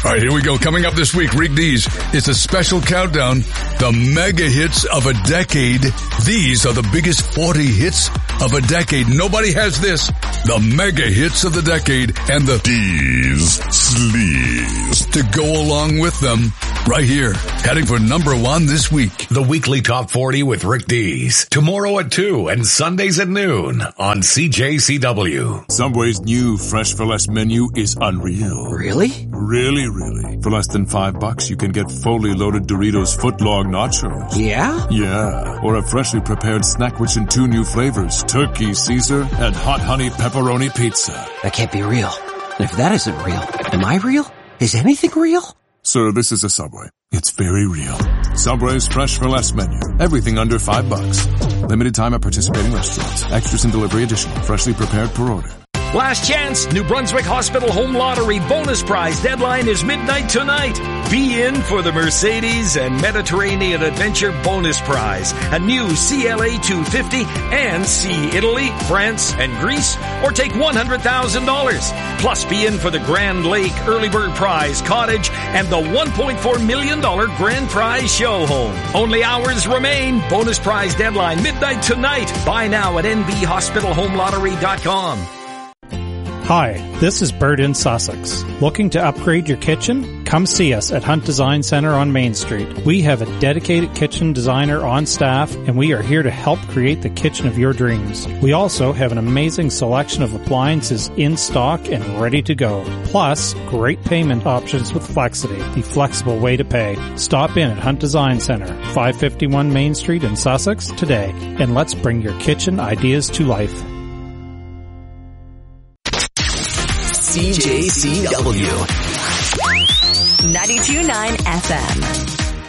All right, here we go. Coming up this week, Rick Dees. It's a special countdown. The mega hits of a decade. These are the biggest 40 hits of a decade. Nobody has this. The mega hits of the decade and the Dees Sleaze to go along with them right here. Heading for number 1 this week. The weekly top 40 with Rick Dees. Tomorrow at 2 and Sundays at noon on CJCW. Subway's new Fresh for Less menu is unreal. Really? Really. For less than $5, you can get fully loaded Doritos footlong nachos. Yeah? Yeah. Or a freshly prepared snack rich in 2 new flavors, turkey Caesar and hot honey pepperoni pizza. That can't be real. And if that isn't real, am I real? Is anything real? Sir, this is a Subway. It's very real. Subway's Fresh for Less menu. Everything under $5. Limited time at participating restaurants. Extras and delivery additional. Freshly prepared per order. Last chance, New Brunswick Hospital Home Lottery bonus prize deadline is midnight tonight. Be in for the Mercedes and Mediterranean Adventure bonus prize, a new CLA 250, and see Italy, France, and Greece, or take $100,000. Plus be in for the Grand Lake Early Bird Prize Cottage and the $1.4 million Grand Prize Show Home. Only hours remain. Bonus prize deadline midnight tonight. Buy now at nbhospitalhomelottery.com. Hi, this is Bert in Sussex. Looking to upgrade your kitchen? Come see us at Hunt Design Center on Main Street. We have a dedicated kitchen designer on staff, and we are here to help create the kitchen of your dreams. We also have an amazing selection of appliances in stock and ready to go. Plus, great payment options with Flexity, the flexible way to pay. Stop in at Hunt Design Center, 551 Main Street in Sussex today, and let's bring your kitchen ideas to life. CJCW 92.9 FM.